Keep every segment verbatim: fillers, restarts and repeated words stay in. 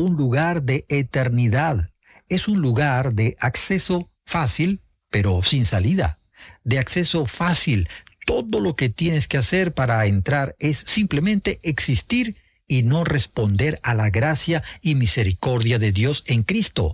un lugar de eternidad. Es un lugar de acceso fácil, pero sin salida. De acceso fácil. Todo lo que tienes que hacer para entrar es simplemente existir y no responder a la gracia y misericordia de Dios en Cristo.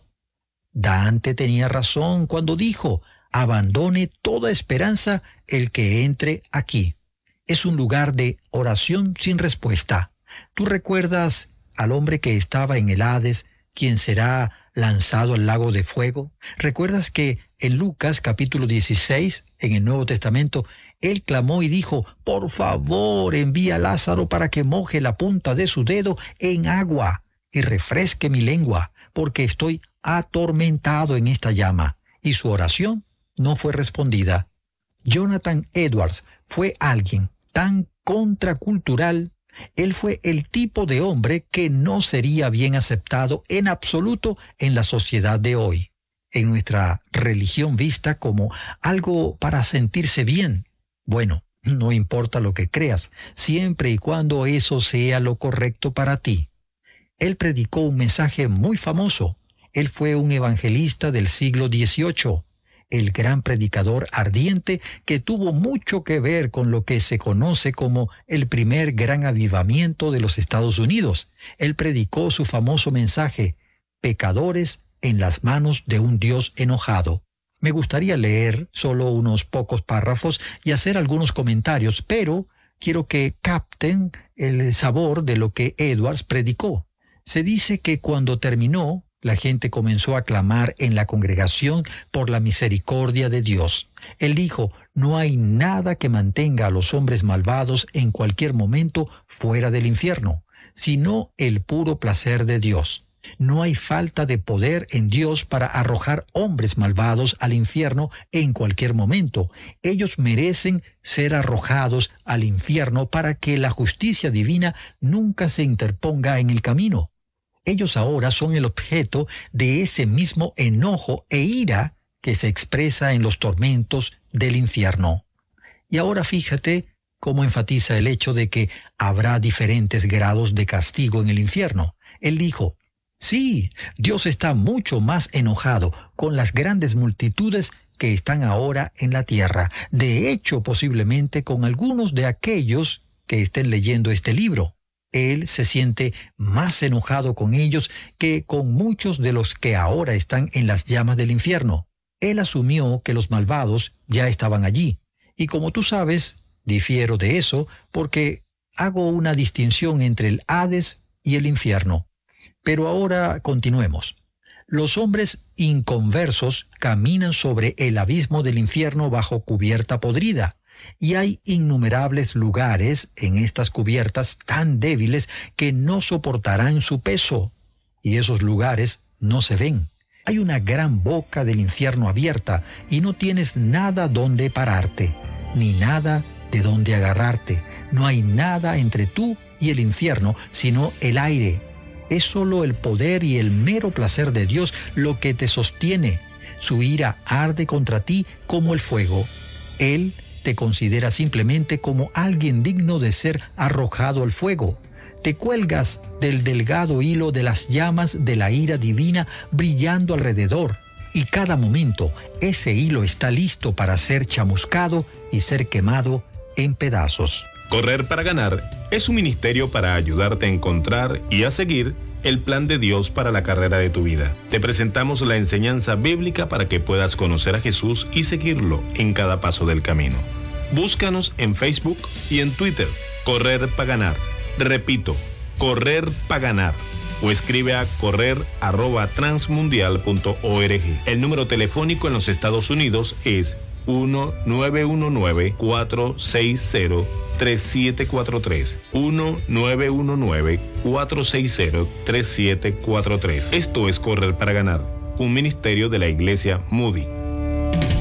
Dante tenía razón cuando dijo: abandone toda esperanza el que entre aquí. Es un lugar de oración sin respuesta. ¿Tú recuerdas al hombre que estaba en el Hades, quien será lanzado al lago de fuego? ¿Recuerdas que en Lucas capítulo dieciséis, en el Nuevo Testamento, él clamó y dijo: por favor, envía a Lázaro para que moje la punta de su dedo en agua y refresque mi lengua, porque estoy atormentado en esta llama? Y su oración no fue respondida. Jonathan Edwards fue alguien tan contracultural. Él fue el tipo de hombre que no sería bien aceptado en absoluto en la sociedad de hoy, en nuestra religión vista como algo para sentirse bien. Bueno, no importa lo que creas, siempre y cuando eso sea lo correcto para ti. Él predicó un mensaje muy famoso. Él fue un evangelista del siglo dieciocho, el gran predicador ardiente que tuvo mucho que ver con lo que se conoce como el primer gran avivamiento de los Estados Unidos. Él predicó su famoso mensaje: pecadores en las manos de un Dios enojado. Me gustaría leer solo unos pocos párrafos y hacer algunos comentarios, pero quiero que capten el sabor de lo que Edwards predicó. Se dice que cuando terminó, la gente comenzó a clamar en la congregación por la misericordia de Dios. Él dijo: no hay nada que mantenga a los hombres malvados en cualquier momento fuera del infierno, sino el puro placer de Dios. No hay falta de poder en Dios para arrojar hombres malvados al infierno en cualquier momento. Ellos merecen ser arrojados al infierno para que la justicia divina nunca se interponga en el camino. Ellos ahora son el objeto de ese mismo enojo e ira que se expresa en los tormentos del infierno. Y ahora fíjate cómo enfatiza el hecho de que habrá diferentes grados de castigo en el infierno. Él dijo: sí, Dios está mucho más enojado con las grandes multitudes que están ahora en la tierra. De hecho, posiblemente con algunos de aquellos que estén leyendo este libro. Él se siente más enojado con ellos que con muchos de los que ahora están en las llamas del infierno. Él asumió que los malvados ya estaban allí. Y como tú sabes, difiero de eso porque hago una distinción entre el Hades y el infierno. Pero ahora continuemos. Los hombres inconversos caminan sobre el abismo del infierno bajo cubierta podrida. Y hay innumerables lugares en estas cubiertas tan débiles que no soportarán su peso. Y esos lugares no se ven. Hay una gran boca del infierno abierta y no tienes nada donde pararte, ni nada de donde agarrarte. No hay nada entre tú y el infierno, sino el aire. Es solo el poder y el mero placer de Dios lo que te sostiene. Su ira arde contra ti como el fuego. Él te considera simplemente como alguien digno de ser arrojado al fuego. Te cuelgas del delgado hilo de las llamas de la ira divina brillando alrededor, y cada momento ese hilo está listo para ser chamuscado y ser quemado en pedazos. Correr para Ganar es un ministerio para ayudarte a encontrar y a seguir el plan de Dios para la carrera de tu vida. Te presentamos la enseñanza bíblica para que puedas conocer a Jesús y seguirlo en cada paso del camino. Búscanos en Facebook y en Twitter, Correr para Ganar. Repito, Correr para Ganar. O escribe a correr arroba transmundial punto org. El número telefónico en los Estados Unidos es uno nueve uno nueve, cuatro seis cero, tres siete cuatro tres. uno nueve uno nueve, cuatro seis cero, tres siete cuatro tres. Esto es Correr para Ganar, un ministerio de la Iglesia Moody.